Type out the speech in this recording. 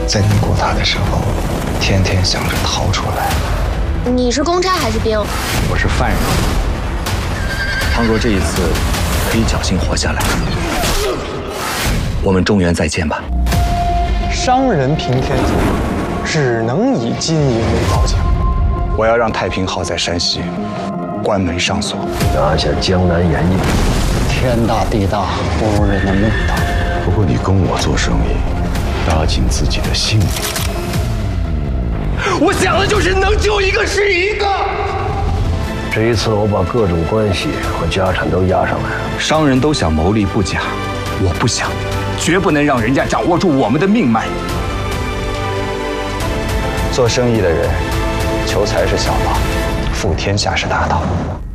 在尼古塔的时候，天天想着逃出来。 你是公差还是兵？ 我是犯人。倘若这一次可以侥幸活下来，我们中原再见吧。 商人平天下，只能以金银为报价。 我要让太平号在山西关门上锁， 拿下江南盐业。 天大地大，不如人的命大。 不过你跟我做生意，搭进自己的性命。 我想的就是能救一个是一个。 这一次我把各种关系和家产都押上来了。 商人都想谋利不假，我不想，绝不能让人家掌握住我们的命脉。 做生意的人，求财是小道，富天下是大道。